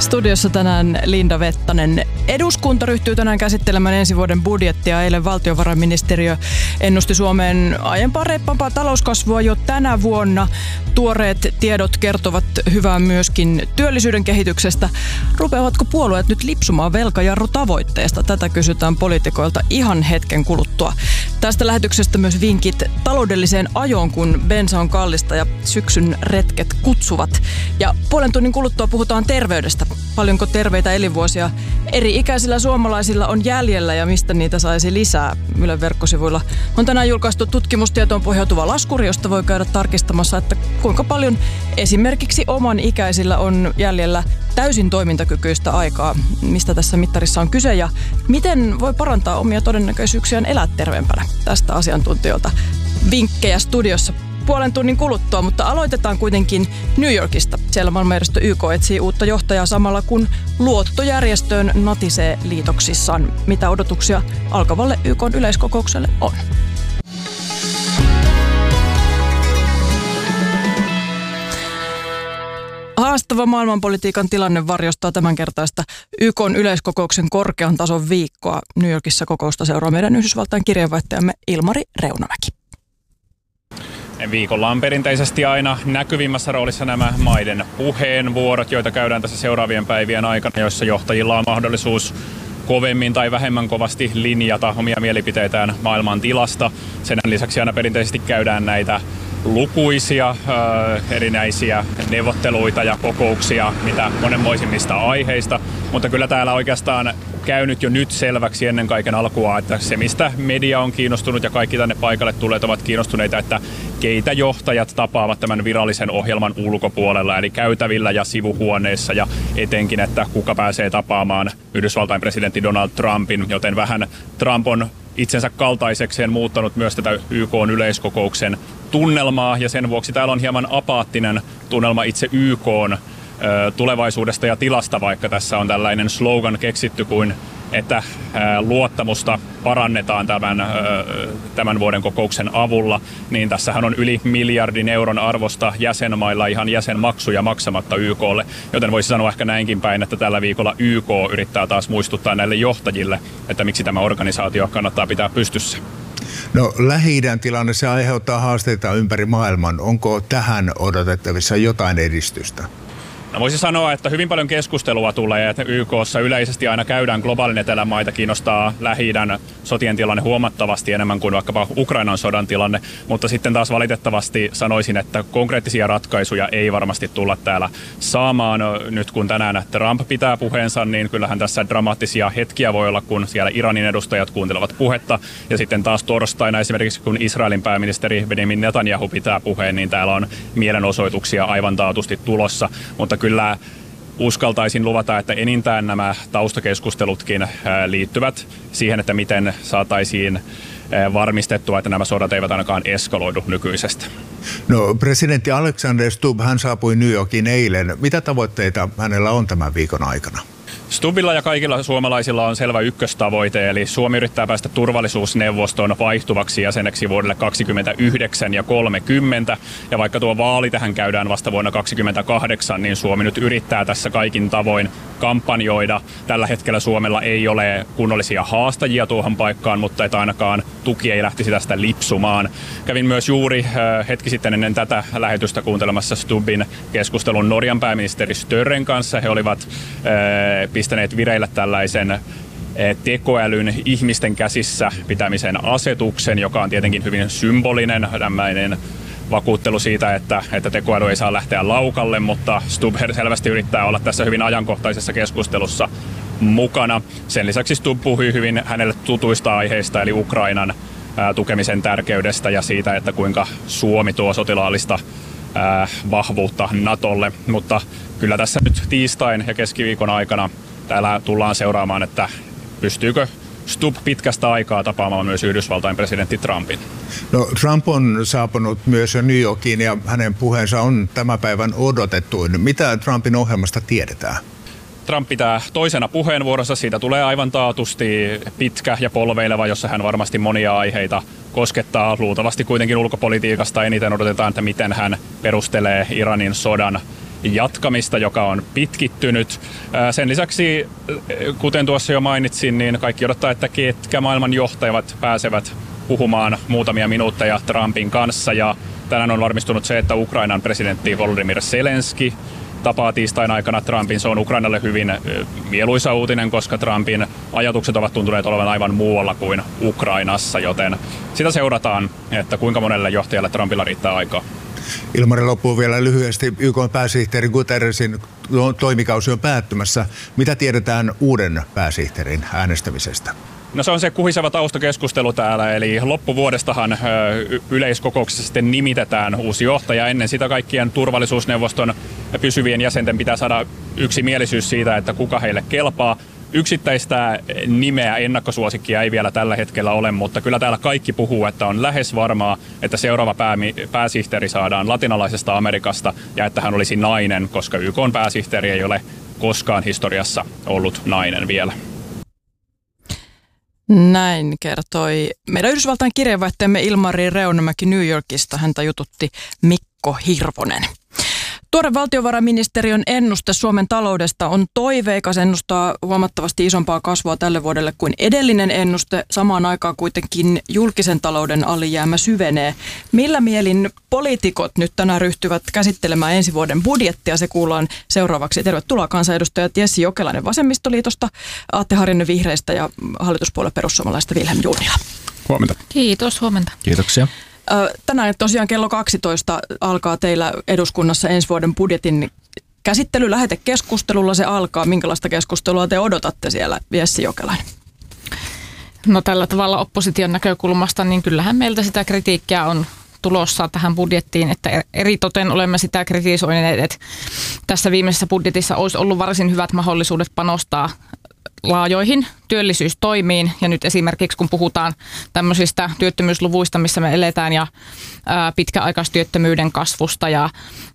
Studiossa tänään Linda Vettanen. Eduskunta ryhtyy tänään käsittelemään ensi vuoden budjettia. Eilen valtiovarainministeriö ennusti Suomeen aiempaa reippaampaa talouskasvua jo tänä vuonna. Tuoreet tiedot kertovat hyvää myöskin työllisyyden kehityksestä. Rupeavatko puolueet nyt lipsumaan velkajarrutavoitteesta? Tätä kysytään poliitikoilta ihan hetken kuluttua. Tästä lähetyksestä myös vinkit taloudelliseen ajoon, kun bensa on kallista ja syksyn retket kutsuvat. Ja puolen tunnin kuluttua puhutaan terveydestä. Paljonko terveitä elinvuosia eri-ikäisillä suomalaisilla on jäljellä ja mistä niitä saisi lisää? Ylen verkkosivuilla on tänään julkaistu tutkimustietoon pohjautuva laskuri, josta voi käydä tarkistamassa, että kuinka paljon esimerkiksi oman ikäisillä on jäljellä täysin toimintakykyistä aikaa. Mistä tässä mittarissa on kyse ja miten voi parantaa omia todennäköisyyksiään elää terveempänä? Tästä asiantuntijoilta vinkkejä studiossa puolen tunnin kuluttua, mutta aloitetaan kuitenkin New Yorkista. Siellä maailmanjärjestö YK etsii uutta johtajaa samalla kun luottojärjestöön natisee liitoksissaan. Mitä odotuksia alkavalle YK:n yleiskokoukselle on? Haastava maailmanpolitiikan tilanne varjostaa tämänkertaista YK:n yleiskokouksen korkean tason viikkoa. New Yorkissa kokousta seuraa meidän Yhdysvaltain kirjeenvaihtajamme Ilmari Reunamäki. Viikolla on perinteisesti aina näkyvimmässä roolissa nämä maiden puheenvuorot, joita käydään tässä seuraavien päivien aikana, joissa johtajilla on mahdollisuus kovemmin tai vähemmän kovasti linjata omia mielipiteitään maailman tilasta. Sen lisäksi aina perinteisesti käydään näitä lukuisia erinäisiä neuvotteluita ja kokouksia, mitä monenmoisimmista aiheista, mutta kyllä täällä oikeastaan käynyt jo nyt selväksi ennen kaiken alkua, että se mistä media on kiinnostunut ja kaikki tänne paikalle tulleet ovat kiinnostuneita, että keitä johtajat tapaavat tämän virallisen ohjelman ulkopuolella, eli käytävillä ja sivuhuoneissa ja etenkin, että kuka pääsee tapaamaan Yhdysvaltain presidentti Donald Trumpin, joten vähän Trump on itsensä kaltaisekseen muuttanut myös tätä YK:n yleiskokouksen tunnelmaa ja sen vuoksi täällä on hieman apaattinen tunnelma itse YK:n tulevaisuudesta ja tilasta, vaikka tässä on tällainen slogan keksitty kuin, että luottamusta parannetaan tämän vuoden kokouksen avulla, niin tässähän on yli miljardin euron arvosta jäsenmailla ihan jäsenmaksuja maksamatta YK:lle, joten voisi sanoa ehkä näinkin päin, että tällä viikolla YK yrittää taas muistuttaa näille johtajille, että miksi tämä organisaatio kannattaa pitää pystyssä. No, Lähi-idän tilanne, se aiheuttaa haasteita ympäri maailman. Onko tähän odotettavissa jotain edistystä? No, voisi sanoa, että hyvin paljon keskustelua tulee, että YK:ssa yleisesti aina käydään globaalin etelän maita, kiinnostaa Lähi-idän sotien tilanne huomattavasti enemmän kuin vaikkapa Ukrainan sodan tilanne, mutta sitten taas valitettavasti sanoisin, että konkreettisia ratkaisuja ei varmasti tulla täällä saamaan. Nyt kun tänään Trump pitää puheensa, niin kyllähän tässä dramaattisia hetkiä voi olla, kun siellä Iranin edustajat kuuntelevat puhetta, ja sitten taas torstaina esimerkiksi kun Israelin pääministeri Benjamin Netanyahu pitää puheen, niin täällä on mielenosoituksia aivan taatusti tulossa, mutta kyllä uskaltaisin luvata, että enintään nämä taustakeskustelutkin liittyvät siihen, että miten saataisiin varmistettua, että nämä sodat eivät ainakaan eskaloidu nykyisestä. No, presidentti Alexander Stubb, hän saapui New Yorkiin eilen. Mitä tavoitteita hänellä on tämän viikon aikana? Stubbilla ja kaikilla suomalaisilla on selvä ykköstavoite, eli Suomi yrittää päästä turvallisuusneuvoston vaihtuvaksi jäseneksi vuodelle 29 ja 30. Ja vaikka tuo vaali tähän käydään vasta vuonna 2028, niin Suomi nyt yrittää tässä kaikin tavoin kampanjoida. Tällä hetkellä Suomella ei ole kunnollisia haastajia tuohon paikkaan, mutta että ainakaan tuki ei lähtisi tästä lipsumaan. Kävin myös juuri hetki sitten ennen tätä lähetystä kuuntelemassa Stubbin keskustelun Norjan pääministeri Støren kanssa. He olivat pistäneet vireille tällaisen tekoälyn ihmisten käsissä pitämisen asetuksen, joka on tietenkin hyvin symbolinen, tämmöinen vakuuttelu siitä, että tekoäly ei saa lähteä laukalle, mutta Stubb selvästi yrittää olla tässä hyvin ajankohtaisessa keskustelussa mukana. Sen lisäksi Stubb puhui hyvin hänelle tutuista aiheista, eli Ukrainan tukemisen tärkeydestä ja siitä, että kuinka Suomi tuo sotilaallista vahvuutta NATOlle, mutta kyllä tässä nyt tiistain ja keskiviikon aikana täällä tullaan seuraamaan, että pystyykö Stubb pitkästä aikaa tapaamaan myös Yhdysvaltain presidentti Trumpin. No, Trump on saapunut myös New Yorkiin ja hänen puheensa on tämän päivän odotettuin. Mitä Trumpin ohjelmasta tiedetään? Trump pitää toisena puheenvuorossa. Siitä tulee aivan taatusti pitkä ja polveileva, jossa hän varmasti monia aiheita koskettaa. Luultavasti kuitenkin ulkopolitiikasta eniten odotetaan, että miten hän perustelee Iranin sodan jatkamista, joka on pitkittynyt. Sen lisäksi, kuten tuossa jo mainitsin, niin kaikki odottaa, että ketkä maailman johtajat pääsevät puhumaan muutamia minuutteja Trumpin kanssa. Ja tänään on varmistunut se, että Ukrainan presidentti Volodymyr Zelenskyi tapaa tiistain aikana Trumpin. Se on Ukrainalle hyvin mieluisa uutinen, koska Trumpin ajatukset ovat tuntuneet olevan aivan muualla kuin Ukrainassa, joten sitä seurataan, että kuinka monelle johtajalle Trumpilla riittää aikaa. Ilmari, loppuu vielä lyhyesti. YK:n pääsihteeri Guterresin toimikausi on päättymässä. Mitä tiedetään uuden pääsihteerin äänestämisestä? No se on se kuhiseva taustakeskustelu täällä, eli loppuvuodestahan yleiskokouksessa sitten nimitetään uusi johtaja. Ennen sitä kaikkien turvallisuusneuvoston pysyvien jäsenten pitää saada yksimielisyys siitä, että kuka heille kelpaa. Yksittäistä nimeä, ennakkosuosikkia ei vielä tällä hetkellä ole, mutta kyllä täällä kaikki puhuu, että on lähes varmaa, että seuraava pääsihteeri saadaan latinalaisesta Amerikasta ja että hän olisi nainen, koska YK:n pääsihteeri ei ole koskaan historiassa ollut nainen vielä. Näin kertoi meidän Yhdysvaltain kirjeenvaihtajamme Ilmari Reunamäki New Yorkista. Häntä jututti Mikko Hirvonen. Tuore valtiovarainministeriön ennuste Suomen taloudesta on toiveikas, ennustaa huomattavasti isompaa kasvua tälle vuodelle kuin edellinen ennuste. Samaan aikaan kuitenkin julkisen talouden alijäämä syvenee. Millä mielin poliitikot nyt tänään ryhtyvät käsittelemään ensi vuoden budjettia? Se kuullaan seuraavaksi. Tervetuloa kansanedustajat Jessi Jokelainen Vasemmistoliitosta, Atte Harjanne Vihreistä ja hallituspuolue Perussuomalaisista Vilhelm Junnila. Huomenta. Kiitos, huomenta. Kiitoksia. Tänään tosiaan kello 12 alkaa teillä eduskunnassa ensi vuoden budjetin käsittely. Lähetekeskustelulla se alkaa. Minkälaista keskustelua te odotatte siellä, Jessi Jokelainen? No tällä tavalla opposition näkökulmasta, niin kyllähän meiltä sitä kritiikkiä on tulossa tähän budjettiin, että eritoten olemme sitä kritisoineet, että tässä viimeisessä budjetissa olisi ollut varsin hyvät mahdollisuudet panostaa laajoihin työllisyystoimiin. Ja nyt esimerkiksi kun puhutaan tämmöisistä työttömyysluvuista, missä me eletään ja pitkäaikaistyöttömyyden kasvusta ja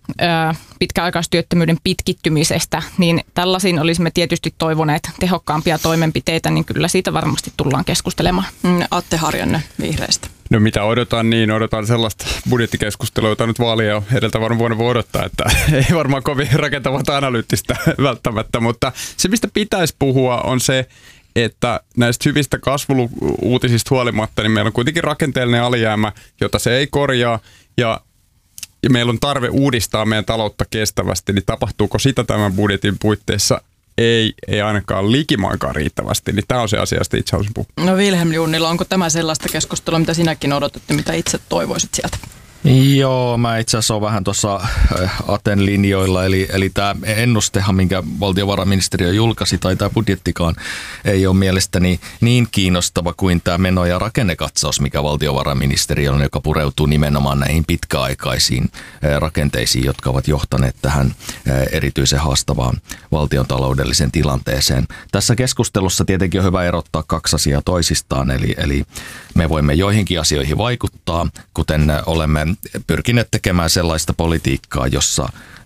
pitkäaikaistyöttömyyden pitkittymisestä, niin tällaisiin olisimme tietysti toivoneet tehokkaampia toimenpiteitä, niin kyllä siitä varmasti tullaan keskustelemaan. Atte Harjanne Vihreistä. No mitä odotan, niin odotan sellaista budjettikeskustelua, jota nyt vaalia edeltävän vuonna voi odottaa, että ei varmaan kovin rakentavaa tai analyyttistä välttämättä, mutta se mistä pitäisi puhua on se, että näistä hyvistä kasvuluutisista huolimatta, niin meillä on kuitenkin rakenteellinen alijäämä, jota se ei korjaa ja meillä on tarve uudistaa meidän taloutta kestävästi, niin tapahtuuko sitä tämän budjetin puitteissa? Ei ainakaan likimainkaan riittävästi, niin tämä on se asia, josta itse haluaisin puhua. No Vilhelm Junnila, onko tämä sellaista keskustelua, mitä sinäkin odotat ja mitä itse toivoisit sieltä? Joo, mä itse asiassa olen vähän tuossa Aten linjoilla, eli tämä ennustehan, minkä valtiovarainministeriö julkaisi, tai tämä budjettikaan ei ole mielestäni niin kiinnostava kuin tämä meno- ja rakennekatsaus, mikä valtiovarainministeriö on, joka pureutuu nimenomaan näihin pitkäaikaisiin rakenteisiin, jotka ovat johtaneet tähän erityisen haastavaan valtiontaloudelliseen tilanteeseen. Tässä keskustelussa tietenkin on hyvä erottaa kaksi asiaa toisistaan, eli me voimme joihinkin asioihin vaikuttaa, kuten olemme pyrkineet tekemään sellaista politiikkaa, jossa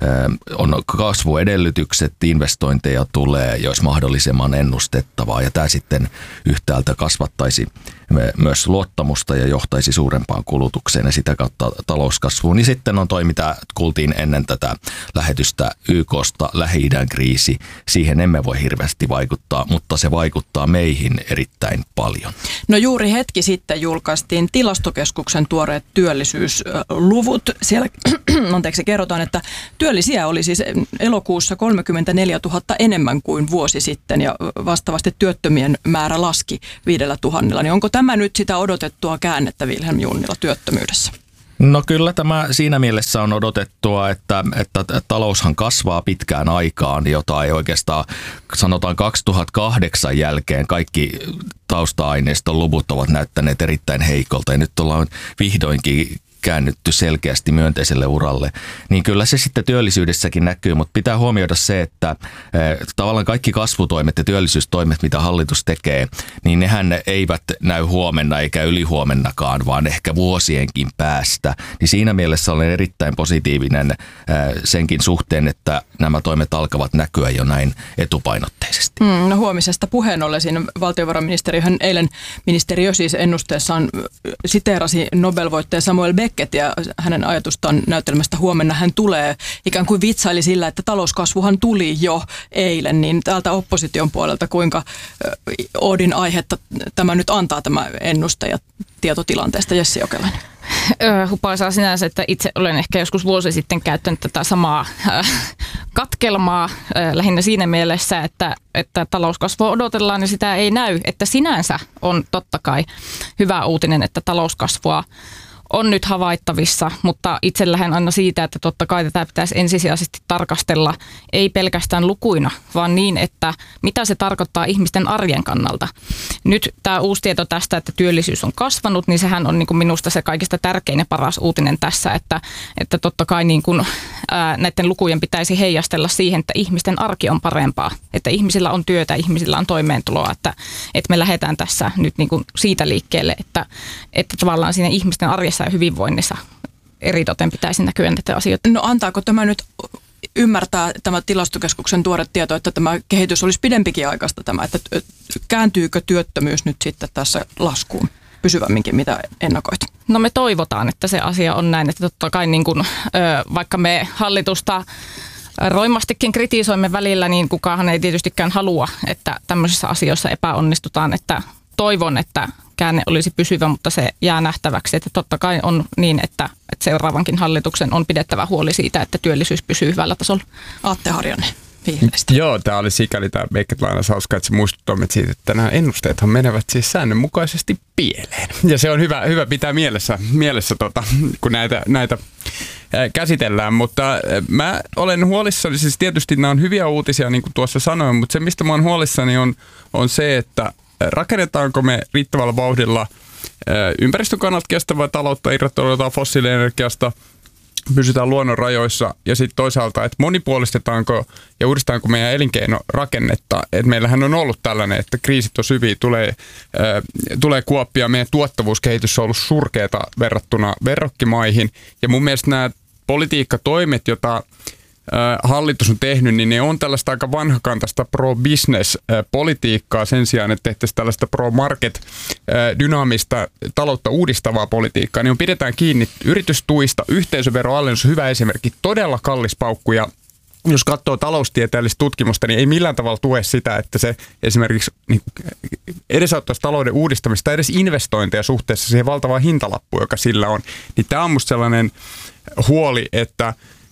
on kasvuedellytykset, investointeja tulee, jos mahdollisimman ennustettavaa. Ja tämä sitten yhtäältä kasvattaisi myös luottamusta ja johtaisi suurempaan kulutukseen ja sitä kautta talouskasvuun. Niin sitten on toi, mitä kuultiin ennen tätä lähetystä YK:sta, Lähi-idän kriisi. Siihen emme voi hirveästi vaikuttaa, mutta se vaikuttaa meihin erittäin paljon. No juuri hetki sitten julkaistiin Tilastokeskuksen tuoreet työllisyysluvut. Siellä kerrotaan, että työllisiä oli siis elokuussa 34 000 enemmän kuin vuosi sitten ja vastaavasti työttömien määrä laski 5 000. Niin onko tämä nyt sitä odotettua käännettä, Vilhelm Junnila, työttömyydessä? No kyllä tämä siinä mielessä on odotettua, että taloushan kasvaa pitkään aikaan, jota ei oikeastaan sanotaan 2008 jälkeen kaikki tausta-aineiston luvut ovat näyttäneet erittäin heikolta ja nyt ollaan vihdoinkin käännytty selkeästi myönteiselle uralle, niin kyllä se sitten työllisyydessäkin näkyy, mutta pitää huomioida se, että tavallaan kaikki kasvutoimet ja työllisyystoimet, mitä hallitus tekee, niin nehän eivät näy huomenna eikä ylihuomennakaan, vaan ehkä vuosienkin päästä. Niin siinä mielessä olen erittäin positiivinen senkin suhteen, että nämä toimet alkavat näkyä jo näin etupainotteisesti. No huomisesta puheen ollen siinä valtiovarainministeriöhän eilen ministeriö siis ennusteessaan siteerasi Nobel-voittaja Samuel Beckett Beckettiä, hänen ajatustaan näytelmästä Huomenna hän tulee, ikään kuin vitsaili sillä, että talouskasvuhan tuli jo eilen, niin täältä opposition puolelta kuinka Oodin aihetta tämä nyt antaa tämä ennuste ja tietotilanteesta, Jessi Jokelainen? Hupaisaa sinänsä, että itse olen ehkä joskus vuosi sitten käyttänyt tätä samaa katkelmaa lähinnä siinä mielessä, että talouskasvua odotellaan ja sitä ei näy. Että sinänsä on totta kai hyvä uutinen, että talouskasvua on nyt havaittavissa, mutta itse lähden aina siitä, että totta kai tätä pitäisi ensisijaisesti tarkastella ei pelkästään lukuina, vaan niin, että mitä se tarkoittaa ihmisten arjen kannalta. Nyt tämä uusi tieto tästä, että työllisyys on kasvanut, niin sehän on niin kuin minusta se kaikista tärkein ja paras uutinen tässä, että totta kai niin kuin, näiden lukujen pitäisi heijastella siihen, että ihmisten arki on parempaa, että ihmisillä on työtä, ihmisillä on toimeentuloa, että me lähdetään tässä nyt niin kuin siitä liikkeelle, että tavallaan siinä ihmisten arjessa ja hyvinvoinnissa eritoten pitäisi näkyä näitä asioita. No antaako tämä nyt ymmärtää tämä tilastokeskuksen tuore tieto, että tämä kehitys olisi pidempikin aikaista tämä, että kääntyykö työttömyys nyt sitten tässä laskuun pysyvämminkin, mitä ennakoit? No me toivotaan, että se asia on näin, että totta kai niin kuin, vaikka me hallitusta roimastikin kritisoimme välillä, niin kukaan ei tietystikään halua, että tämmöisissä asioissa epäonnistutaan, että toivon, että käänne olisi pysyvä, mutta se jää nähtäväksi, että totta kai on niin, että seuraavankin hallituksen on pidettävä huoli siitä, että työllisyys pysyy hyvällä tasolla. Atte Harjanne vihreistä. Joo, tämä oli sikäli tämä Beckett-lainaus hauska, että se muistuttaa meitä siitä, että nämä ennusteethan menevät siis säännönmukaisesti pieleen. Ja se on hyvä pitää mielessä kun näitä käsitellään, mutta mä olen huolissani, siis tietysti nämä on hyviä uutisia, niin kuin tuossa sanoin, mutta se, mistä mä oon huolissani, on se, että rakennetaanko me riittävällä vauhdilla ympäristön kannalta kestävää taloutta, irrottaudutaan fossiilienergiasta, pysytään luonnon rajoissa ja sitten toisaalta, että monipuolistetaanko ja uudistetaanko meidän elinkeinorakennetta. Että meillähän on ollut tällainen, että kriisit on syviä, tulee kuoppia, meidän tuottavuuskehitys on ollut surkeata verrattuna verrokkimaihin ja mun mielestä nämä politiikkatoimet, joita hallitus on tehnyt, niin ne on tällaista aika vanhakantaista pro-business-politiikkaa sen sijaan, että tehtäisiin tällaista pro-market dynaamista taloutta uudistavaa politiikkaa. Niin pidetään kiinni yritystuista, yhteisöveroalennus on hyvä esimerkki, todella kallis paukku ja jos katsoo taloustieteellistä tutkimusta, niin ei millään tavalla tue sitä, että se esimerkiksi niin edesauttaisi talouden uudistamista, edes investointeja suhteessa siihen valtavaan hintalappuun, joka sillä on. Niin tämä on musta sellainen huoli, että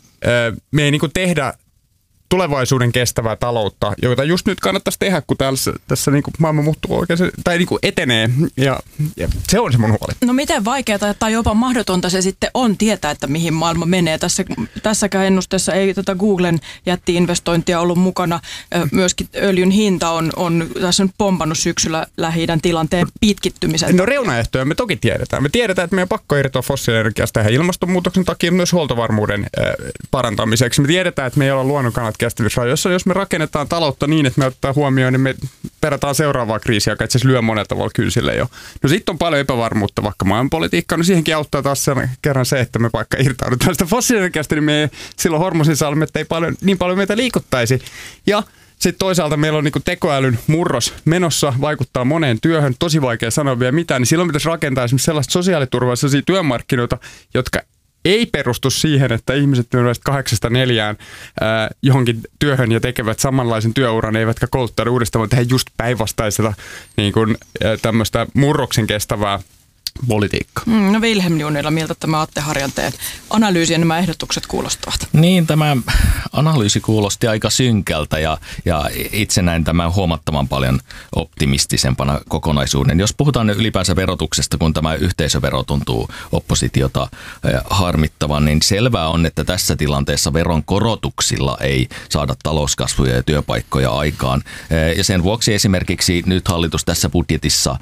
me ei niin kuin tehdä tulevaisuuden kestävää taloutta, jota just nyt kannattaisi tehdä, kun tässä niin kuin maailma muuttuu oikein, tai niin kuin etenee, ja se on se mun huoli. No miten vaikeaa tai jopa mahdotonta se sitten on tietää, että mihin maailma menee? Tässäkään ennusteessa ei tätä Googlen jätti-investointia ollut mukana. Myöskin öljyn hinta on tässä pompannut syksyllä Lähi-idän tilanteen pitkittymisen. No reunaehtoja me toki tiedetään. Me tiedetään, että meidän pakko irtoa fossiilienergiasta ja ilmastonmuutoksen takia myös huoltovarmuuden parantamiseksi. Me tiedetään, että me ei olla luonnon kannalta kestävyysrajoissa. Jos me rakennetaan taloutta niin, että me ottaa huomioon, niin me perataan seuraavaa kriisiä, joka itse asiassa lyö monella tavalla kynsille jo. No sitten on paljon epävarmuutta vaikka maailmanpolitiikkaan. No siihenkin auttaa taas kerran se, että me vaikka irtaudutaan sitä fossiilienergiasta, niin me ei silloin Hormusin salmetta ei niin paljon meitä liikuttaisi. Ja sitten toisaalta meillä on niinku tekoälyn murros menossa, vaikuttaa moneen työhön, tosi vaikea sanoa vielä mitään, niin silloin pitäisi rakentaa esimerkiksi sellaista sosiaaliturvaa, sellaisia työmarkkinoita, jotka ei perustu siihen, että ihmiset menevät 8–4 johonkin työhön ja tekevät samanlaisen työuran, eivätkä kouluttaudu uudestaan, tehdä just päinvastaista niin kuin tämmöistä murroksen kestävää politiikkaa. No Vilhelm Junnila, miltä tämä Atte Harjanteen analyysi ja nämä ehdotukset kuulostavat? Niin, tämä analyysi kuulosti aika synkältä ja itse näin tämän huomattavan paljon optimistisempana kokonaisuuden. Jos puhutaan ylipäänsä verotuksesta, kun tämä yhteisövero tuntuu oppositiota harmittavan, niin selvää on, että tässä tilanteessa veron korotuksilla ei saada talouskasvuja ja työpaikkoja aikaan. Ja sen vuoksi esimerkiksi nyt hallitus tässä budjetissa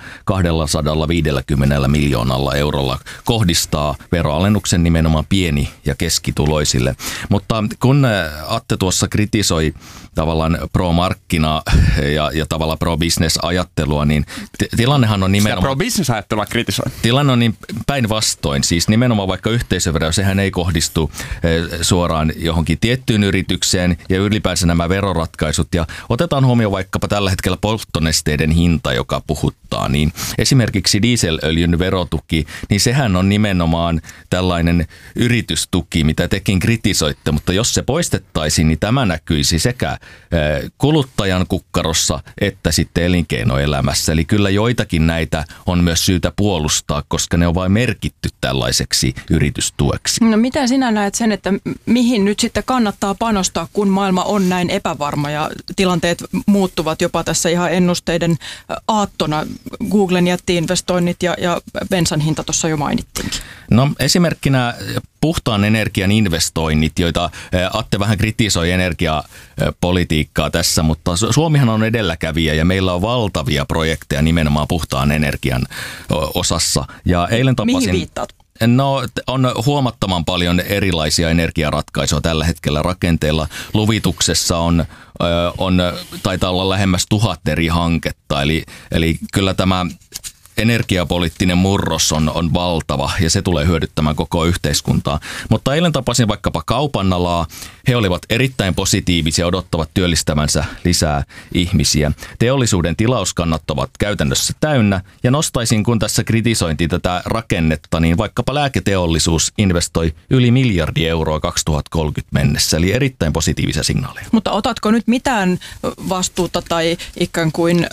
250 miljoonalla eurolla kohdistaa veroalennuksen nimenomaan pieni- ja keskituloisille. Mutta kun Atte tuossa kritisoi tavallaan pro-markkina ja tavallaan pro-business-ajattelua, niin tilannehan on nimenomaan... Sitä pro-business-ajattelua kritisoi. Tilanne on niin päinvastoin. Siis nimenomaan vaikka yhteisövero, sehän ei kohdistu suoraan johonkin tiettyyn yritykseen ja ylipäänsä nämä veroratkaisut. Ja otetaan huomioon vaikkapa tällä hetkellä polttonesteiden hinta, joka puhuttaa. Niin esimerkiksi dieselöljyn verotuki, niin sehän on nimenomaan tällainen yritystuki, mitä tekin kritisoitte, mutta jos se poistettaisiin, niin tämä näkyisi sekä kuluttajan kukkarossa että sitten elinkeinoelämässä. Eli kyllä joitakin näitä on myös syytä puolustaa, koska ne on vain merkitty tällaiseksi yritystueksi. No miten sinä näet sen, että mihin nyt sitten kannattaa panostaa, kun maailma on näin epävarma ja tilanteet muuttuvat jopa tässä ihan ennusteiden aattona? Googlen jätti-investoinnit ja bensan hinta tuossa jo mainittiinkin. No esimerkkinä puhtaan energian investoinnit, joita Atte vähän kritisoi energiapolitiikkaa tässä, mutta Suomihan on edelläkävijä ja meillä on valtavia projekteja nimenomaan puhtaan energian osassa. Ja eilen tapasin... Mihin viittaat? No on huomattavan paljon erilaisia energiaratkaisuja tällä hetkellä rakenteilla. Luvituksessa taitaa olla lähemmäs 1000 eri hanketta, eli kyllä tämä energiapoliittinen murros on valtava ja se tulee hyödyttämään koko yhteiskuntaa. Mutta eilen tapasin vaikkapa kaupan alaa. He olivat erittäin positiivisia, odottavat työllistävänsä lisää ihmisiä. Teollisuuden tilauskannat ovat käytännössä täynnä ja nostaisin, kun tässä kritisointiin tätä rakennetta, niin vaikkapa lääketeollisuus investoi yli 1 miljardia euroa 2030 mennessä, eli erittäin positiivisia signaaleja. Mutta otatko nyt mitään vastuuta tai ikään kuin...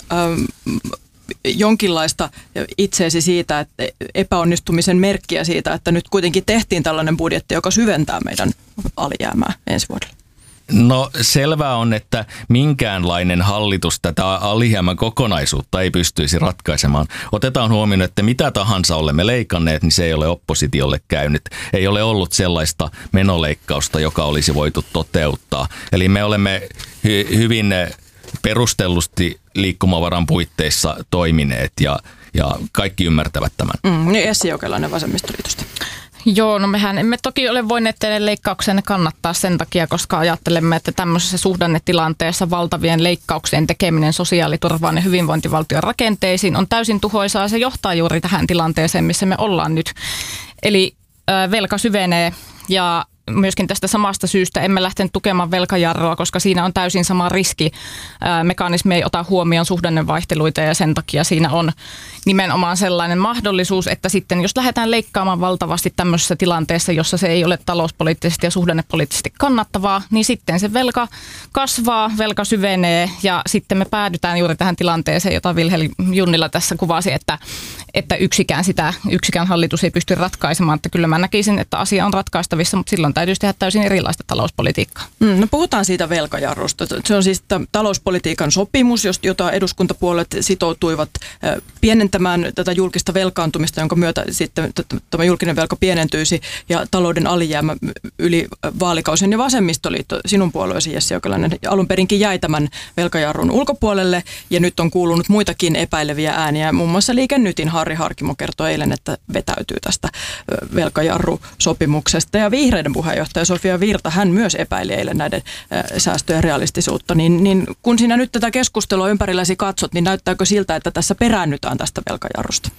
jonkinlaista itseesi siitä, että epäonnistumisen merkkiä siitä, että nyt kuitenkin tehtiin tällainen budjetti, joka syventää meidän alijäämää ensi vuodelle? No selvää on, että minkäänlainen hallitus tätä alijäämän kokonaisuutta ei pystyisi ratkaisemaan. Otetaan huomioon, että mitä tahansa olemme leikanneet, niin se ei ole oppositiolle käynyt. Ei ole ollut sellaista menoleikkausta, joka olisi voitu toteuttaa. Eli me olemme hyvin perustellusti liikkumavaran puitteissa toimineet ja kaikki ymmärtävät tämän. Essi Jokelainen Vasemmistoliitosta. Joo, no mehän emme toki ole voineet teille leikkauksenne kannattaa sen takia, koska ajattelemme, että tämmöisessä suhdannetilanteessa valtavien leikkauksien tekeminen sosiaaliturvaan ja hyvinvointivaltion rakenteisiin on täysin tuhoisaa. Se johtaa juuri tähän tilanteeseen, missä me ollaan nyt. Eli velka syvenee ja myöskin tästä samasta syystä emme lähteneet tukemaan velkajarrua, koska siinä on täysin sama riski. Mekanismi ei ota huomioon suhdannevaihteluita ja sen takia siinä on nimenomaan sellainen mahdollisuus, että sitten jos lähdetään leikkaamaan valtavasti tämmöisessä tilanteessa, jossa se ei ole talouspoliittisesti ja suhdannepoliittisesti kannattavaa, niin sitten se velka kasvaa, velka syvenee ja sitten me päädytään juuri tähän tilanteeseen, jota Vilhelm Junnila tässä kuvasi, että yksikään hallitus ei pysty ratkaisemaan. Että kyllä mä näkisin, että asia on ratkaistavissa, mutta silloin täytyisi tehdä täysin erilaista talouspolitiikkaa. No puhutaan siitä velkajarrusta. Se on siis talouspolitiikan sopimus, jota eduskuntapuolet sitoutuivat pienentämään tätä julkista velkaantumista, jonka myötä sitten tämä julkinen velka pienentyisi ja talouden alijäämä yli vaalikausien. Ja Vasemmistoliitto, sinun puolueesi Jessi Jokelainen, alun perinkin jäi tämän velkajarrun ulkopuolelle ja nyt on kuulunut muitakin epäileviä ääniä. Muun muassa Liike Nytin Harri Harkimo kertoi eilen, että vetäytyy tästä velkajarrusopimuksesta ja vihreiden puheenjohtaja Sofia Virta, hän myös epäili eilen näiden säästöjen realistisuutta. Niin kun sinä nyt tätä keskustelua ympärilläsi katsot, niin näyttääkö siltä, että tässä peräännytään tästä velkajarrusta?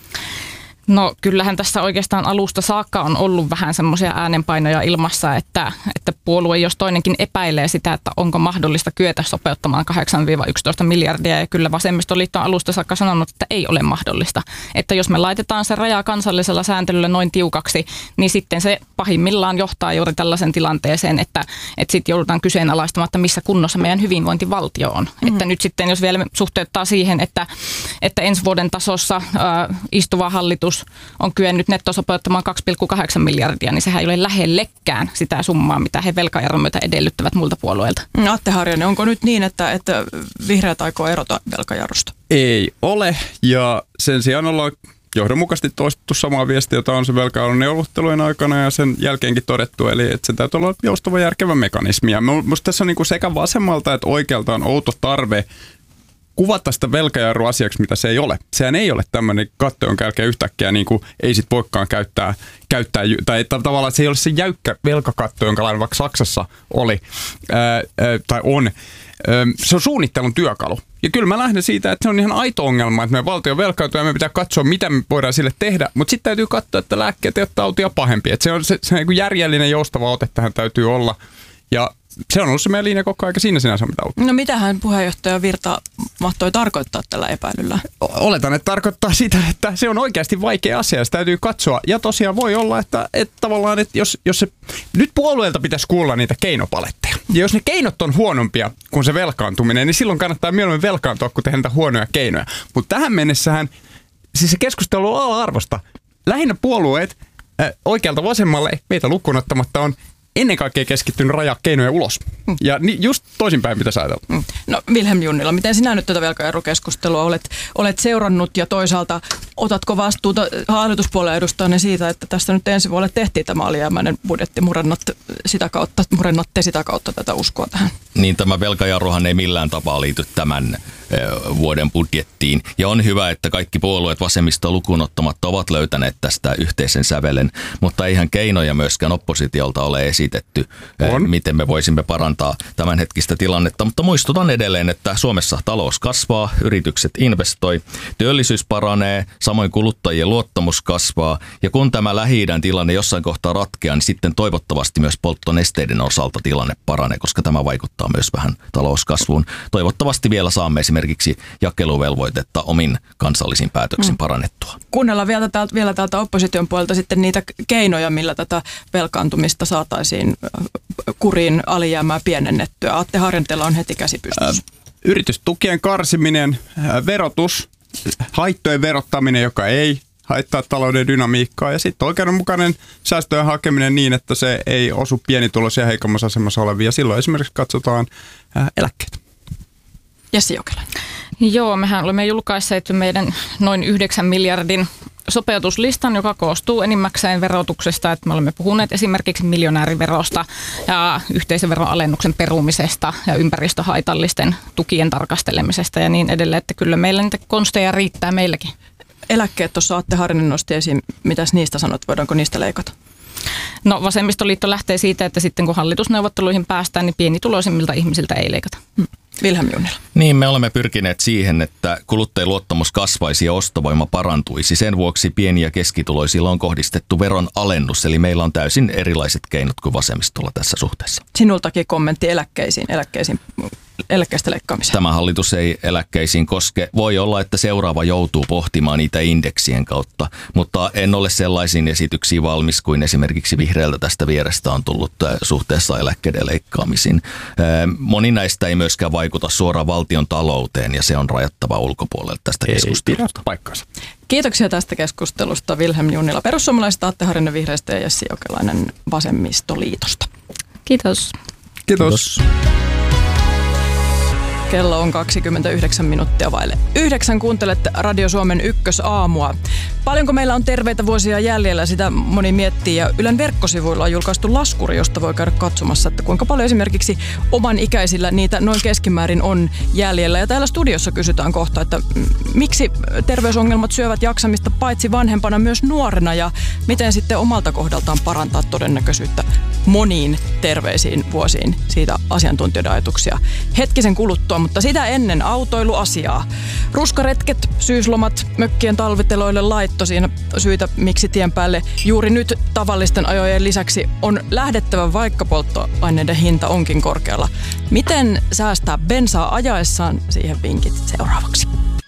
No kyllähän tässä oikeastaan alusta saakka on ollut vähän semmoisia äänenpainoja ilmassa, että puolue, jos toinenkin epäilee sitä, että onko mahdollista kyetä sopeuttamaan 8-11 miljardia. Ja kyllä Vasemmistoliitto on alusta saakka sanonut, että ei ole mahdollista. Että jos me laitetaan se raja kansallisella sääntelyllä noin tiukaksi, niin sitten se pahimmillaan johtaa juuri tällaisen tilanteeseen, että sitten joudutaan kyseenalaistamaan, että missä kunnossa meidän hyvinvointivaltio on. Että nyt sitten, jos vielä suhteuttaa siihen, että ensi vuoden tasossa istuva hallitus on kyennyt nettosopeuttamaan 2,8 miljardia, niin sehän ei ole lähellekään sitä summaa, mitä he velkajarron myötä edellyttävät muilta puolueilta. Atte Harjanne, onko nyt niin, että vihreät aikoo erota velkajarrusta? Ei ole, ja sen sijaan ollaan johdonmukaisesti toistettu samaa viestiä, jota on se velkajarrun neuvottelujen aikana ja sen jälkeenkin todettu, eli että se täytyy olla joustava järkevä mekanismi. Ja minusta tässä on niin kuin sekä vasemmalta että oikealta on outo tarve kuvata sitä velkajarrua asiaksi, mitä se ei ole. Sehän ei ole tämmöinen katto, jonka jälkeen yhtäkkiä niin kuin ei sit voikaan käyttää tai tavallaan se ei ole se jäykkä velkakatto, jonka vaikka Saksassa oli tai on. Se on suunnittelun työkalu. Ja kyllä mä lähden siitä, että se on ihan aito ongelma, että meidän valtio velkautuu ja me pitää katsoa, mitä me voidaan sille tehdä. Mutta sitten täytyy katsoa, että lääkkeet ei ole tautia pahempi. Että se on se järjellinen joustava ote tähän täytyy olla. Ja se on ollut se meidän linja koko ajan, siinä sinänsä on mitään uutta. No mitähän puheenjohtaja Virta mahtoi tarkoittaa tällä epäilyllä? Oletan, että tarkoittaa sitä, että se on oikeasti vaikea asia, se täytyy katsoa. Ja tosiaan voi olla, että tavallaan, että jos se, nyt puolueelta pitäisi kuulla niitä keinopaletteja. Ja jos ne keinot on huonompia kuin se velkaantuminen, niin silloin kannattaa mieluummin velkaantua, kun tehdä niitä huonoja keinoja. Mutta tähän mennessähän, siis se keskustelu on ala-arvosta. Lähinnä puolueet oikealta vasemmalle, meitä lukuun ottamatta, on ennen kaikkea keskittynyt rajaa keinoja ulos. Ja just toisinpäin pitäisi ajatella. No Vilhelm Junnila, miten sinä nyt tätä velkajarrukeskustelua olet seurannut ja toisaalta otatko vastuuta hallituspuolen edustajana siitä, että tästä nyt ensi vuodelle tehtiin tämä alijäämäinen budjetti, murennatte sitä kautta tätä uskoa tähän? Niin tämä velkajarruhan ei millään tapaa liity tämän vuoden budjettiin. Ja on hyvä, että kaikki puolueet vasemmista lukuun ottamatta ovat löytäneet tästä yhteisen sävelen, mutta eihän keinoja myöskään oppositiolta ole esitetty, miten me voisimme parantaa tämänhetkistä tilannetta. Mutta muistutan edelleen, että Suomessa talous kasvaa, yritykset investoi, työllisyys paranee, samoin kuluttajien luottamus kasvaa. Ja kun tämä Lähi-idän tilanne jossain kohtaa ratkeaa, niin sitten toivottavasti myös polttonesteiden osalta tilanne paranee, koska tämä vaikuttaa myös vähän talouskasvuun. Toivottavasti vielä saamme esimerkiksi jakeluvelvoitetta omin kansallisin päätöksin parannettua. Kuunnellaan vielä täältä opposition puolelta sitten niitä keinoja, millä tätä velkaantumista saataisiin kuriin, alijäämää pienennettyä. Atte Harjanteella on heti käsi pystyssä. Yritystukien karsiminen, verotus, haittojen verottaminen, joka ei haittaa talouden dynamiikkaa, ja sitten oikeudenmukainen säästöjen hakeminen niin, että se ei osu pienituloisia heikommassa asemassa olevia. Silloin esimerkiksi katsotaan eläkkeitä. Jessi Jokelainen. Joo, mehän olemme julkaisseet meidän noin 9 miljardin sopeutuslistan, joka koostuu enimmäkseen verotuksesta. Että me olemme puhuneet esimerkiksi miljonääriverosta ja yhteisöveron alennuksen perumisesta ja ympäristöhaitallisten tukien tarkastelemisesta ja niin edelleen. Että kyllä meillä niitä konsteja riittää meilläkin. Eläkkeet tuossa Atte Harjanne nosti esiin. Mitäs niistä sanot? Voidaanko niistä leikata? No vasemmistoliitto lähtee siitä, että sitten kun hallitusneuvotteluihin päästään, niin pienituloisimmilta ihmisiltä ei leikata. Vilhelm Junnila. Niin, me olemme pyrkineet siihen, että kuluttajien luottamus kasvaisi ja ostovoima parantuisi. Sen vuoksi pieni- ja keskituloisilla on kohdistettu veron alennus, eli meillä on täysin erilaiset keinot kuin vasemmistolla tässä suhteessa. Sinultakin kommentti eläkkeistä leikkaamiseen. Tämä hallitus ei eläkkeisiin koske. Voi olla, että seuraava joutuu pohtimaan niitä indeksien kautta, mutta en ole sellaisiin esityksiin valmis kuin esimerkiksi vihreältä tästä vierestä on tullut suhteessa eläkkeiden leikkaamisiin. Moni näistä ei myöskään vaikuta suoraan valtion talouteen ja se on rajattava ulkopuolelle tästä keskustelusta. Kiitoksia tästä keskustelusta Vilhelm Junnila perussuomalaisista, Atte Harjanne vihreistä ja Jessi Jokelainen vasemmistoliitosta. Kiitos. Kiitos. Kello on 29 minuuttia vaille 9. Kuuntelette Radio Suomen ykkösaamua. Paljonko meillä on terveitä vuosia jäljellä, sitä moni miettii. Ja Ylen verkkosivuilla on julkaistu laskuri, josta voi käydä katsomassa, että kuinka paljon esimerkiksi oman ikäisillä niitä noin keskimäärin on jäljellä. Ja täällä studiossa kysytään kohta, että miksi terveysongelmat syövät jaksamista paitsi vanhempana myös nuorena ja miten sitten omalta kohdaltaan parantaa todennäköisyyttä moniin terveisiin vuosiin. Siitä asiantuntijoiden ajatuksia hetkisen kuluttua, mutta sitä ennen autoiluasiaa. Ruskaretket, syyslomat, mökkien talviteloille laitto siinä syitä, miksi tien päälle juuri nyt tavallisten ajojen lisäksi on lähdettävä, vaikka polttoaineiden hinta onkin korkealla. Miten säästää bensaa ajaessaan? Siihen vinkit seuraavaksi.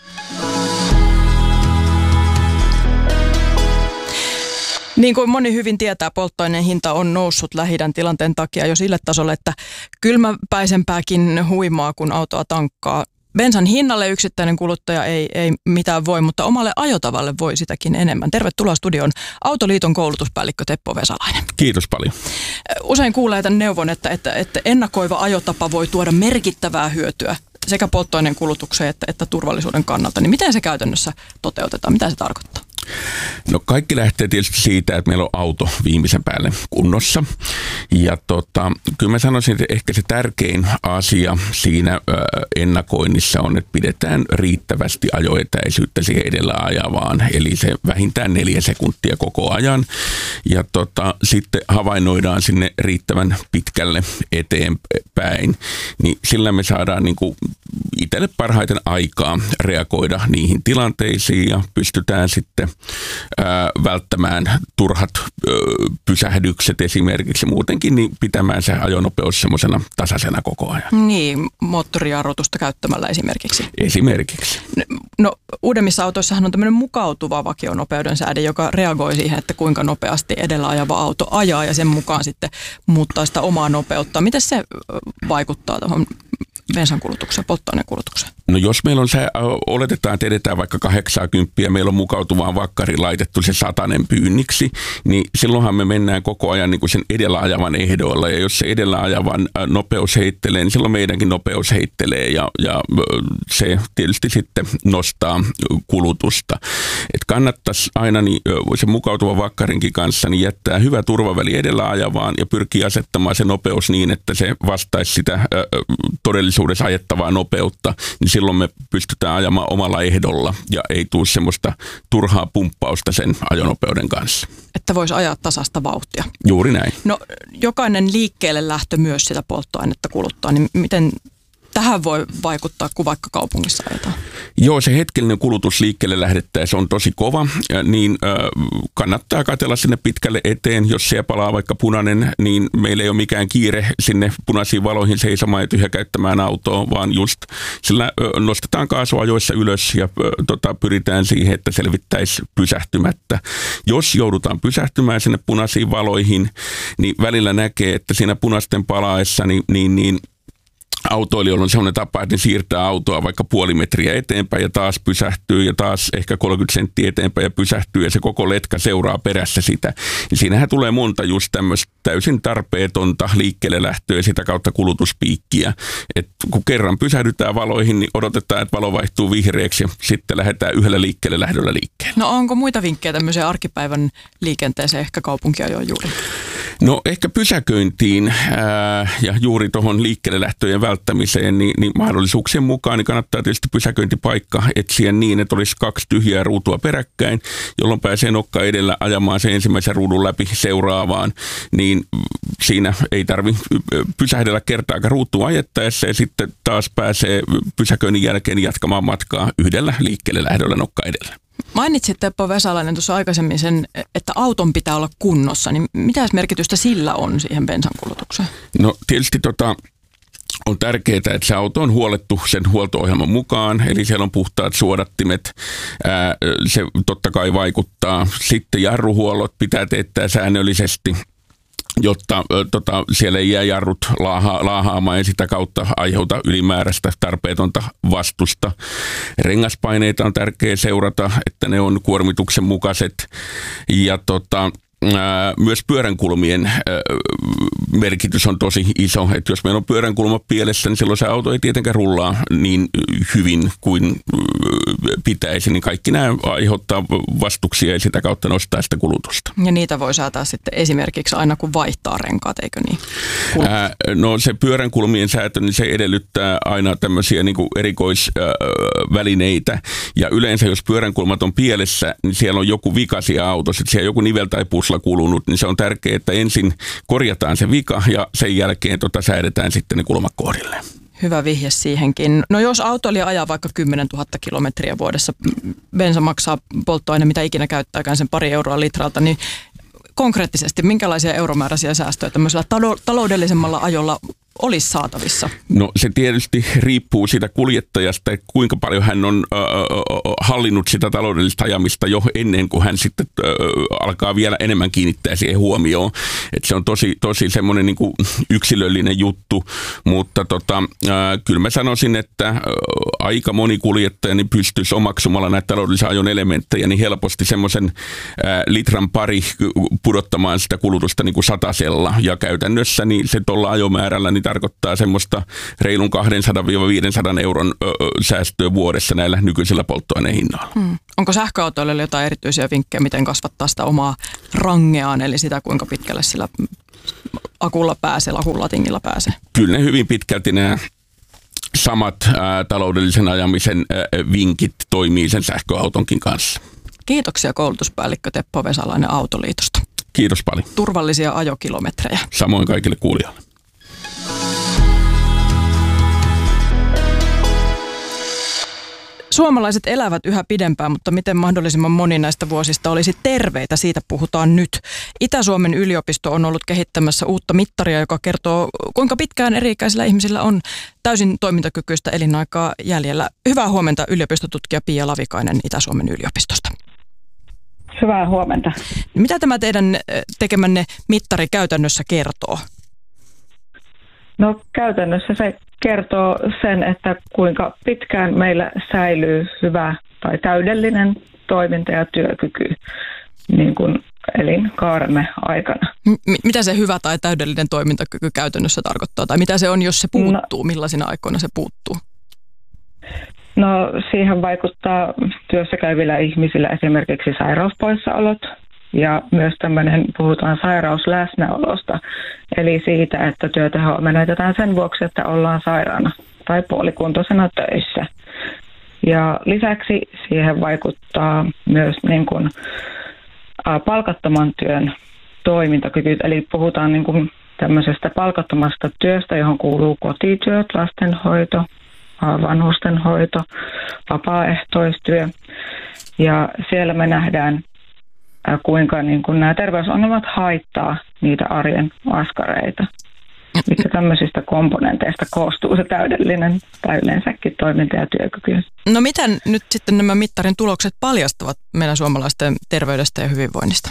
Niin kuin moni hyvin tietää, polttoaineen hinta on noussut Lähi-idän tilanteen takia jo sille tasolle, että kylmäpäisempääkin huimaa, kun autoa tankkaa. Bensan hinnalle yksittäinen kuluttaja ei mitään voi, mutta omalle ajotavalle voi sitäkin enemmän. Tervetuloa studioon Autoliiton koulutuspäällikkö Teppo Vesalainen. Kiitos paljon. Usein kuulee tämän neuvon, että ennakoiva ajotapa voi tuoda merkittävää hyötyä sekä polttoaineen kulutukseen että turvallisuuden kannalta. Niin miten se käytännössä toteutetaan? Mitä se tarkoittaa? No kaikki lähtee tietysti siitä, että meillä on auto viimeisen päälle kunnossa. Ja kyllä mä sanoisin, että ehkä se tärkein asia siinä ennakoinnissa on, että pidetään riittävästi ajoetäisyyttä siihen edellä ajavaan. Eli se vähintään 4 sekuntia koko ajan. Ja sitten havainnoidaan sinne riittävän pitkälle eteenpäin. Niin sillä me saadaan niin kuin itselle parhaiten aikaa reagoida niihin tilanteisiin ja pystytään sitten välttämään turhat pysähdykset esimerkiksi muutenkin, niin pitämään se ajonopeus semmoisena tasaisena koko ajan. Niin, moottorijarrutusta käyttämällä esimerkiksi. Esimerkiksi. No uudemmissa autoissahan on tämmöinen mukautuva vakionopeuden sääde, joka reagoi siihen, että kuinka nopeasti edellä ajava auto ajaa ja sen mukaan sitten muuttaa sitä omaa nopeutta. Miten se vaikuttaa tuohon bensan kulutukseen, polttoainekulutukseen? No jos meillä on se, oletetaan, että edetään vaikka 80 ja meillä on mukautuvaan vakkariin laitettu se 100 pyynniksi, niin silloinhan me mennään koko ajan niin kuin sen edellä ajavan ehdoilla. Ja jos se edellä ajavan nopeus heittelee, niin silloin meidänkin nopeus heittelee ja se tietysti sitten nostaa kulutusta. Et kannattaisi aina niin, se mukautuvan vakkarinkin kanssa niin jättää hyvä turvaväli edellä ajavaan ja pyrkii asettamaan se nopeus niin, että se vastaisi sitä todellisuudessa ajettavaa nopeutta, niin silloin me pystytään ajamaan omalla ehdolla ja ei tule semmoista turhaa pumppausta sen ajonopeuden kanssa. Että voisi ajaa tasasta vauhtia. Juuri näin. No jokainen liikkeelle lähtö myös sitä polttoainetta kuluttaa, niin miten tähän voi vaikuttaa, kun vaikka kaupungissa ajetaan? Joo, se hetkellinen kulutus liikkeelle lähdettäessä on tosi kova, niin kannattaa katsella sinne pitkälle eteen. Jos siellä palaa vaikka punainen, niin meillä ei ole mikään kiire sinne punaisiin valoihin seisomaan ja tyhjäkäyttämään autoa, vaan just sillä nostetaan kaasuajoissa ylös ja pyritään siihen, että selvittäisiin pysähtymättä. Jos joudutaan pysähtymään sinne punaisiin valoihin, niin välillä näkee, että siinä punaisten palaessa niin autoilijoilla on sellainen tapa, että ne siirtää autoa vaikka puoli metriä eteenpäin ja taas pysähtyy ja taas ehkä 30 senttiä eteenpäin ja pysähtyy ja se koko letka seuraa perässä sitä. Ja siinähän tulee monta just tämmöistä täysin tarpeetonta liikkeelle lähtöä ja sitä kautta kulutuspiikkiä. Et kun kerran pysähdytään valoihin, niin odotetaan, että valo vaihtuu vihreäksi ja sitten lähdetään yhdellä liikkeelle lähdöllä liikkeelle. No onko muita vinkkejä tämmöiseen arkipäivän liikenteeseen ehkä kaupunkiajoon juuri? No ehkä pysäköintiin ja juuri tuohon liikkeelle lähtöjen välttämiseen, niin mahdollisuuksien mukaan niin kannattaa tietysti pysäköintipaikka etsiä niin, että olisi 2 tyhjää ruutua peräkkäin, jolloin pääsee nokka edellä ajamaan sen ensimmäisen ruudun läpi seuraavaan, niin siinä ei tarvitse pysähdellä kertaakaan ruutua ajettaessa ja sitten taas pääsee pysäköinnin jälkeen jatkamaan matkaa yhdellä liikkeelle lähdöllä nokka edellä. Mainitsit Teppo Vesalainen tuossa aikaisemmin sen, että auton pitää olla kunnossa, niin mitä merkitystä sillä on siihen bensan kulutukseen? No tietysti on tärkeää, että se auto on huolettu sen huolto-ohjelman mukaan, eli siellä on puhtaat suodattimet, se totta kai vaikuttaa. Sitten jarruhuollot pitää teettää säännöllisesti, jotta siellä ei jää jarrut laahaamaan ja sitä kautta aiheuta ylimääräistä tarpeetonta vastusta. Rengaspaineita on tärkeää seurata, että ne on kuormituksen mukaiset ja myös pyöränkulmien merkitys on tosi iso. Että jos meillä on pyöränkulma pielessä, niin silloin se auto ei tietenkään rullaa niin hyvin kuin pitäisi. Niin kaikki nämä aiheuttaa vastuksia ja sitä kautta nostaa sitä kulutusta. Ja niitä voi säätää sitten esimerkiksi aina kun vaihtaa renkaat, eikö niin? No se pyöränkulmien säätö, niin se edellyttää aina tämmöisiä niin kuin erikoisvälineitä. Ja yleensä jos pyöränkulmat on pielessä, niin siellä on joku vika siellä autossa. Että siellä on joku nivel tai pusla kulunut, niin se on tärkeää, että ensin korjataan se vika ja sen jälkeen säädetään sitten ne kulmat kohdilleen. Hyvä vihje siihenkin. No jos autoilija ajaa vaikka 10 000 kilometriä vuodessa, bensa maksaa polttoaine, mitä ikinä käyttääkään sen 2 euroa litralta, niin konkreettisesti minkälaisia euromääräisiä säästöjä tämmöisellä taloudellisemmalla ajolla olisi saatavissa? No se tietysti riippuu siitä kuljettajasta, että kuinka paljon hän on hallinnut sitä taloudellista ajamista jo ennen kuin hän sitten alkaa vielä enemmän kiinnittää siihen huomioon. Että se on tosi semmoinen niin kuin yksilöllinen juttu, mutta kyllä mä sanoisin, että aika moni kuljettaja niin pystyisi omaksumalla näitä taloudellisen ajon elementtejä niin helposti semmoisen litran pari pudottamaan sitä kulutusta niin kuin satasella ja käytännössä niin se tuolla ajomäärällä niin tarkoittaa semmoista reilun 200-500 euron säästöä vuodessa näillä nykyisillä polttoainehinnoilla. Onko sähköautoille jotain erityisiä vinkkejä, miten kasvattaa sitä omaa rangeaan, eli sitä kuinka pitkälle sillä akulla pääsee, akulatingilla pääsee? Kyllä ne hyvin pitkälti nämä samat taloudellisen ajamisen vinkit toimii sen sähköautonkin kanssa. Kiitoksia koulutuspäällikkö Teppo Vesalainen Autoliitosta. Kiitos paljon. Turvallisia ajokilometrejä. Samoin kaikille kuulijoille. Suomalaiset elävät yhä pidempään, mutta miten mahdollisimman moni näistä vuosista olisi terveitä, siitä puhutaan nyt. Itä-Suomen yliopisto on ollut kehittämässä uutta mittaria, joka kertoo, kuinka pitkään eri-ikäisillä ihmisillä on täysin toimintakykyistä elinaikaa jäljellä. Hyvää huomenta, yliopistotutkija Pia Lavikainen Itä-Suomen yliopistosta. Hyvää huomenta. Mitä tämä teidän tekemänne mittari käytännössä kertoo? No käytännössä se kertoo sen, että kuinka pitkään meillä säilyy hyvä tai täydellinen toiminta ja työkyky niin kuin elinkaaremme aikana. Mitä se hyvä tai täydellinen toimintakyky käytännössä tarkoittaa? Tai mitä se on, jos se puuttuu? Millaisina aikoina se puuttuu? No siihen vaikuttaa työssä käyvillä ihmisillä esimerkiksi sairauspoissaolot ja myös puhutaan sairausläsnäolosta, eli siitä, että työtehoa menetetään sen vuoksi, että ollaan sairaana tai puolikuntoisena töissä. Ja lisäksi siihen vaikuttaa myös palkattoman työn toimintakyky, eli puhutaan tämmöisestä palkattomasta työstä, johon kuuluu kotityöt, lastenhoito, vanhustenhoito, vapaaehtoistyö. Ja siellä me nähdään, kuinka nämä terveysongelmat haittaa niitä arjen askareita. Mitkä tämmöisistä komponenteista koostuu se täydellinen tai yleensäkin toiminta ja työkyky. No miten nyt sitten nämä mittarin tulokset paljastavat meidän suomalaisten terveydestä ja hyvinvoinnista?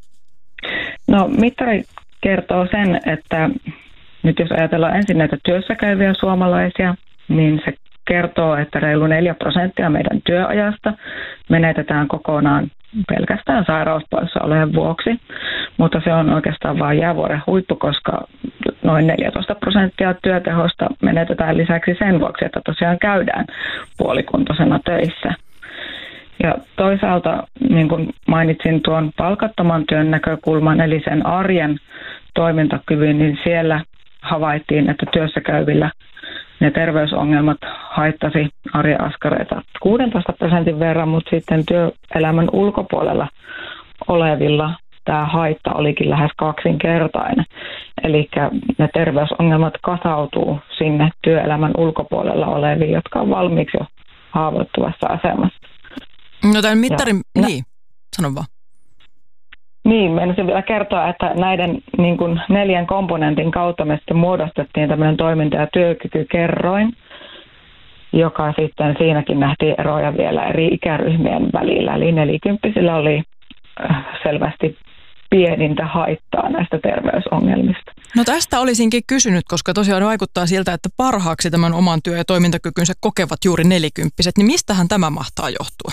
No mittari kertoo sen, että nyt jos ajatellaan ensin näitä työssä käyviä suomalaisia, niin se kertoo, että reilu 4% meidän työajasta menetetään kokonaan pelkästään sairauspoissaolojen vuoksi, mutta se on oikeastaan vain jäävuoren huippu, koska noin 14% työtehosta menetetään lisäksi sen vuoksi, että tosiaan käydään puolikuntoisena töissä. Ja toisaalta, niin kuin mainitsin tuon palkattoman työn näkökulman, eli sen arjen toimintakyvyn, niin siellä havaittiin, että työssä käyvillä ne terveysongelmat haittasi arjen askareita 16% verran, mutta sitten työelämän ulkopuolella olevilla tämä haitta olikin lähes kaksinkertainen. Eli ne terveysongelmat kasautuu sinne työelämän ulkopuolella oleviin, jotka on valmiiksi jo haavoittuvassa asemassa. No tämän mittarin, niin, sano vaan. Niin, menisin vielä kertoa, että näiden 4 komponentin kautta me sitten muodostettiin tämmöinen toiminta- ja työkykykerroin, joka sitten siinäkin nähtiin eroja vielä eri ikäryhmien välillä. Eli 40-vuotiailla oli selvästi pienintä haittaa näistä terveysongelmista. No tästä olisinkin kysynyt, koska tosiaan vaikuttaa siltä, että parhaaksi tämän oman työ- ja toimintakykynsä kokevat juuri 40-vuotiaat, niin mistähän tämä mahtaa johtua?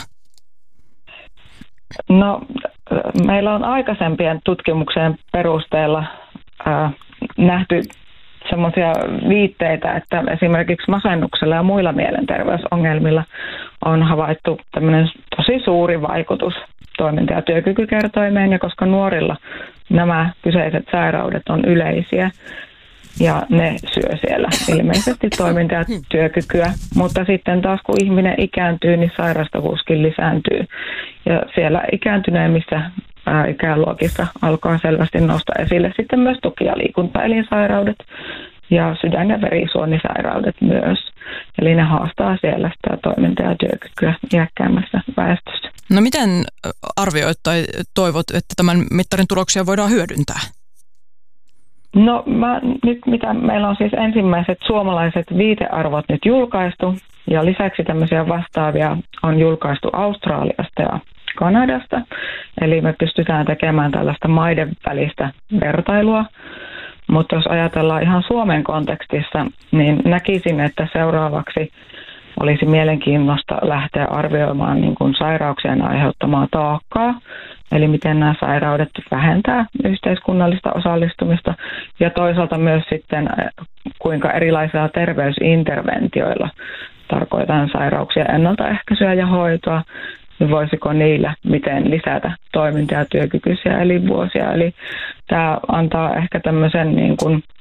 No, meillä on aikaisempien tutkimuksien perusteella nähty semmoisia viitteitä, että esimerkiksi masennuksella ja muilla mielenterveysongelmilla on havaittu tämmöinen tosi suuri vaikutus toiminta- ja työkykykertoimeen, ja koska nuorilla nämä kyseiset sairaudet on yleisiä, ja ne syö siellä ilmeisesti toiminta- ja työkykyä. Mutta sitten taas kun ihminen ikääntyy, niin sairastavuuskin lisääntyy. Ja siellä ikääntyneemmissä ikäluokissa alkaa selvästi nostaa esille sitten myös tuki- ja liikuntaelinsairaudet ja sydän- ja verisuonisairaudet myös. Eli ne haastaa siellä sitä toiminta- ja työkykyä iäkkäämmässä väestössä. No miten arvioit tai toivot, että tämän mittarin tuloksia voidaan hyödyntää? No nyt mitä meillä on siis ensimmäiset suomalaiset viitearvot nyt julkaistu ja lisäksi tämmöisiä vastaavia on julkaistu Australiasta ja Kanadasta. Eli me pystytään tekemään tällaista maiden välistä vertailua, mutta jos ajatellaan ihan Suomen kontekstissa, niin näkisin, että seuraavaksi olisi mielenkiintoista lähteä arvioimaan sairauksien aiheuttamaa taakkaa, eli miten nämä sairaudet vähentää yhteiskunnallista osallistumista ja toisaalta myös sitten kuinka erilaisilla terveysinterventioilla, tarkoitan sairauksia ennaltaehkäisyä ja hoitoa, niin voisiko niillä miten lisätä toiminta- ja työkykyisiä elinvuosia. Eli tämä antaa ehkä tämmöisen